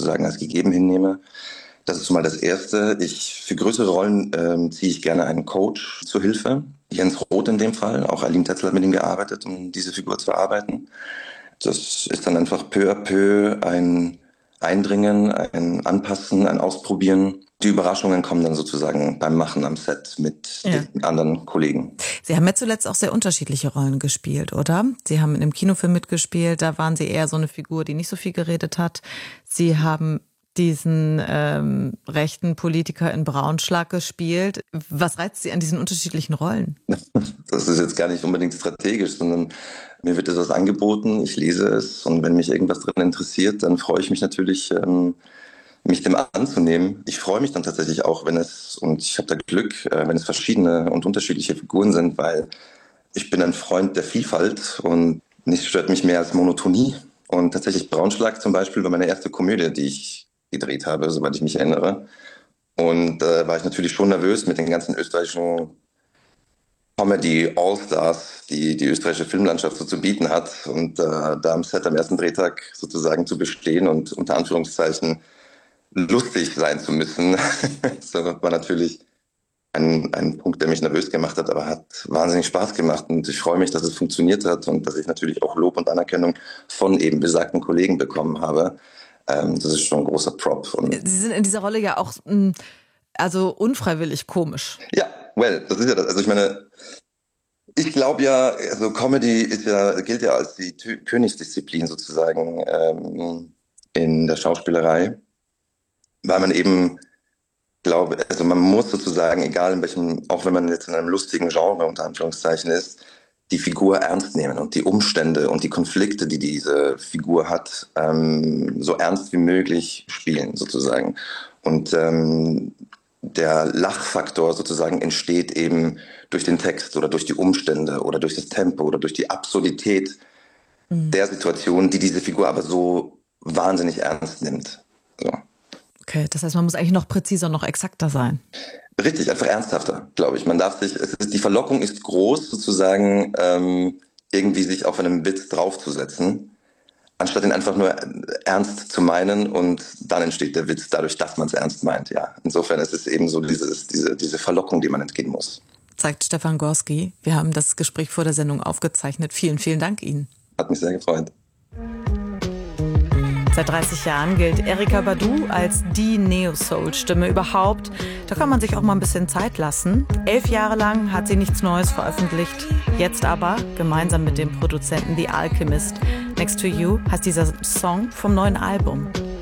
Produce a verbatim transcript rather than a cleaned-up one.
sozusagen als gegeben hinnehme. Das ist mal das Erste. Ich, für größere Rollen ähm, ziehe ich gerne einen Coach zur Hilfe. Jens Roth in dem Fall. Auch Aline Tetzler hat mit ihm gearbeitet, um diese Figur zu erarbeiten. Das ist dann einfach peu à peu ein Eindringen, ein Anpassen, ein Ausprobieren. Die Überraschungen kommen dann sozusagen beim Machen am Set mit ja. den anderen Kollegen. Sie haben ja zuletzt auch sehr unterschiedliche Rollen gespielt, oder? Sie haben in einem Kinofilm mitgespielt, da waren Sie eher so eine Figur, die nicht so viel geredet hat. Sie haben diesen ähm, rechten Politiker in Braunschlag gespielt. Was reizt Sie an diesen unterschiedlichen Rollen? Das ist jetzt gar nicht unbedingt strategisch, sondern mir wird etwas angeboten, ich lese es und wenn mich irgendwas drin interessiert, dann freue ich mich natürlich, ähm, mich dem anzunehmen. Ich freue mich dann tatsächlich auch, wenn es, und ich habe da Glück, äh, wenn es verschiedene und unterschiedliche Figuren sind, weil ich bin ein Freund der Vielfalt und nichts stört mich mehr als Monotonie. Und tatsächlich Braunschlag zum Beispiel war meine erste Komödie, die ich gedreht habe, soweit ich mich erinnere. Und da äh, war ich natürlich schon nervös mit den ganzen österreichischen Comedy-Allstars, die die österreichische Filmlandschaft so zu bieten hat. Und äh, da am Set am ersten Drehtag sozusagen zu bestehen und unter Anführungszeichen lustig sein zu müssen, das war natürlich ein, ein Punkt, der mich nervös gemacht hat, aber hat wahnsinnig Spaß gemacht. Und ich freue mich, dass es funktioniert hat und dass ich natürlich auch Lob und Anerkennung von eben besagten Kollegen bekommen habe. Ähm, das ist schon ein großer Prop. Und Sie sind in dieser Rolle ja auch also unfreiwillig komisch. Ja, well, das ist ja das. Also ich meine, ich glaube ja, also Comedy ist ja, gilt ja als die T- Königsdisziplin sozusagen ähm, in der Schauspielerei, weil man eben, glaube, also man muss sozusagen, egal in welchem, auch wenn man jetzt in einem lustigen Genre unter Anführungszeichen ist, die Figur ernst nehmen und die Umstände und die Konflikte, die diese Figur hat, ähm, so ernst wie möglich spielen sozusagen. Und ähm, der Lachfaktor sozusagen entsteht eben durch den Text oder durch die Umstände oder durch das Tempo oder durch die Absurdität mhm. der Situation, die diese Figur aber so wahnsinnig ernst nimmt. So. Okay, das heißt, man muss eigentlich noch präziser, noch exakter sein. Richtig, einfach ernsthafter, glaube ich. Man darf sich, es ist, die Verlockung ist groß, sozusagen ähm, irgendwie sich auf einen Witz draufzusetzen, anstatt ihn einfach nur ernst zu meinen und dann entsteht der Witz dadurch, dass man es ernst meint. Ja, insofern ist es eben so dieses, diese, diese Verlockung, die man entgehen muss. Zeigt Stefan Gorski. Wir haben das Gespräch vor der Sendung aufgezeichnet. Vielen, vielen Dank Ihnen. Hat mich sehr gefreut. Seit dreißig Jahren gilt Erykah Badu als die Neo-Soul-Stimme überhaupt. Da kann man sich auch mal ein bisschen Zeit lassen. Elf Jahre lang hat sie nichts Neues veröffentlicht. Jetzt aber, gemeinsam mit dem Produzenten The Alchemist, Next to You heißt dieser Song vom neuen Album.